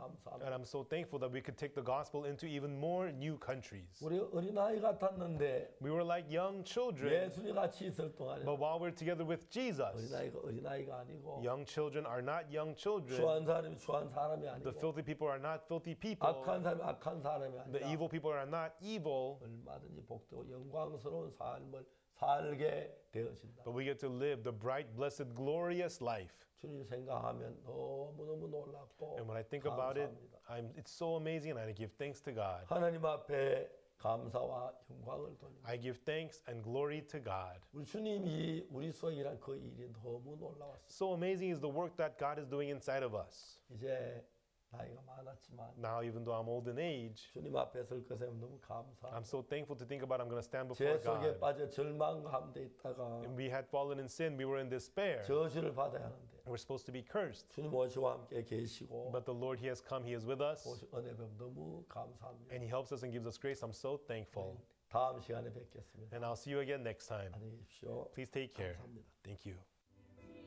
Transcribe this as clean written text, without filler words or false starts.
감사합니다. And I'm so thankful that we could take the gospel into even more new countries. 우리 어린아이 같았는데 We were like young children, 예수님 같이 있을 동안에 but while we're together with Jesus, 어린아이가 아니고 young children are not young children. 추한 사람이 추한 사람이 The 아니고 filthy people are not filthy people. 악한 사람이 악한 사람이 The 아니라 evil people are not evil. 얼마든지 복되고 영광스러운 삶을 살게 되어진다. But we get to live the bright, blessed, glorious life. 주님 생각하면 너무너무 놀랍고 And when I think about it, 감사합니다. it's so amazing, and I give thanks to God. 하나님 앞에 감사와 영광을 돌립니다. I give thanks and glory to God. 우리 주님이 우리 속에 일한 그 일이 너무 놀라웠어요. So amazing is the work that God is doing inside of us. 이제 나이가 많았지만 Now, even though I'm old in age, 주님 앞에 설 것에 너무 감사합니다. I'm so thankful to think about I'm going to stand 죄 before 속에 God. 빠져 절망 가운데 있다가 And we had fallen in sin. We were in despair. 저주를 받아야 하는데 We're supposed to be cursed. 주님 오시와 함께 계시고 But the Lord, He has come. He is with us. 은혜 베풀 너무 감사합니다. And He helps us and gives us grace. I'm so thankful. 다음 시간에 뵙겠습니다. And I'll see you again next time. 안녕히 계십시오. Please take care. 감사합니다. Thank you.